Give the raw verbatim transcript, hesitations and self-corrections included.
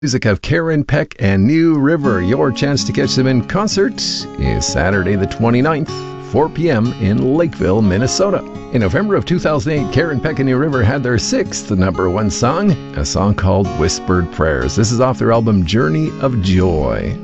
Music of Karen Peck and New River. Your chance to catch them in concert is Saturday the twenty-ninth, four p.m. in Lakeville, Minnesota. In November of two thousand eight, Karen Peck and New River had their sixth number one song, a song called Whispered Prayers. This is off their album Journey of Joy.